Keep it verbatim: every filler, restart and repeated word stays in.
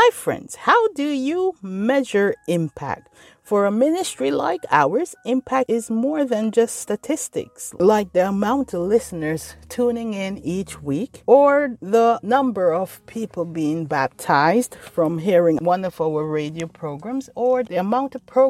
Hi, friends. How do you measure impact? For a ministry like ours, impact is more than just statistics, like the amount of listeners tuning in each week or the number of people being baptized from hearing one of our radio programs or the amount of programs